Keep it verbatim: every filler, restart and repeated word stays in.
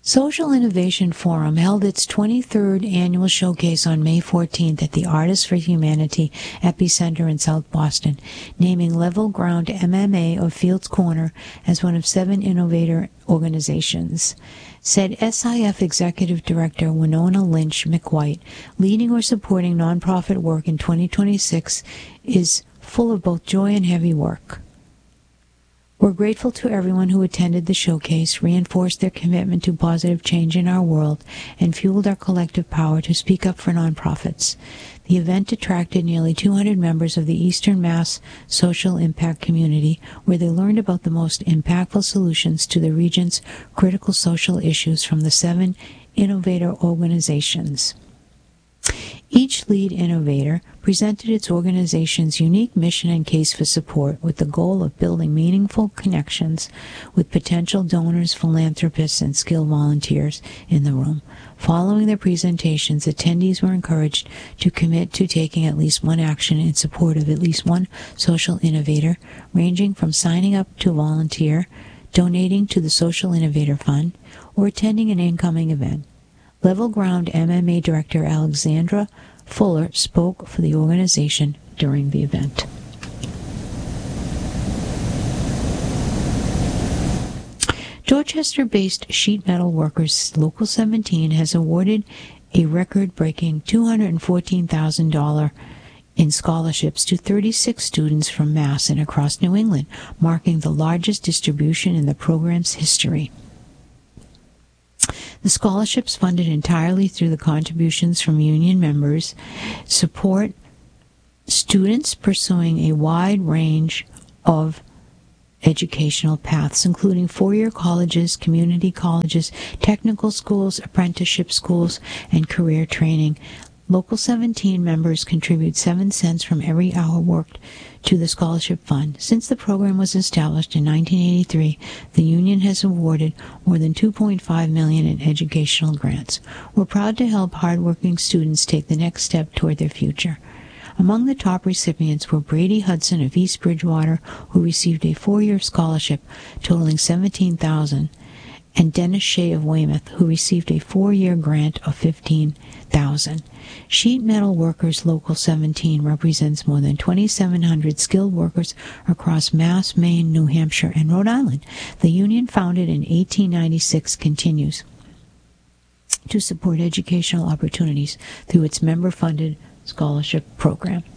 Social Innovation Forum held its twenty-third annual showcase on May fourteenth at the Artists for Humanity Epicenter in South Boston, naming Level Ground M M A of Fields Corner as one of seven innovator organizations. Said S I F Executive Director Winona Lynch McWhite, leading or supporting nonprofit work in twenty twenty-six is full of both joy and heavy work. We're grateful to everyone who attended the showcase, reinforced their commitment to positive change in our world, and fueled our collective power to speak up for nonprofits. The event attracted nearly two hundred members of the Eastern Mass social impact community, where they learned about the most impactful solutions to the region's critical social issues from the seven innovator organizations. Each lead innovator presented its organization's unique mission and case for support, with the goal of building meaningful connections with potential donors, philanthropists, and skilled volunteers in the room. Following their presentations, attendees were encouraged to commit to taking at least one action in support of at least one social innovator, ranging from signing up to volunteer, donating to the Social Innovator Fund, or attending an incoming event. Level Ground M M A Director Alexandra Fuller spoke for the organization during the event. Dorchester-based Sheet Metal Workers Local seventeen has awarded a record-breaking two hundred fourteen thousand dollars in scholarships to thirty-six students from Mass and across New England, marking the largest distribution in the program's history. The scholarships, funded entirely through the contributions from union members, support students pursuing a wide range of educational paths, including four-year colleges, community colleges, technical schools, apprenticeship schools, and career training. Local seventeen members contribute seven cents from every hour worked to the scholarship fund. Since the program was established in nineteen eighty-three, the union has awarded more than two point five million dollars in educational grants. We're proud to help hardworking students take the next step toward their future. Among the top recipients were Brady Hudson of East Bridgewater, who received a four-year scholarship totaling seventeen thousand dollars, and Dennis Shea of Weymouth, who received a four-year grant of fifteen thousand dollars. Sheet Metal Workers Local seventeen represents more than twenty-seven hundred skilled workers across Mass, Maine, New Hampshire, and Rhode Island. The union, founded in eighteen ninety-six, continues to support educational opportunities through its member-funded scholarship program.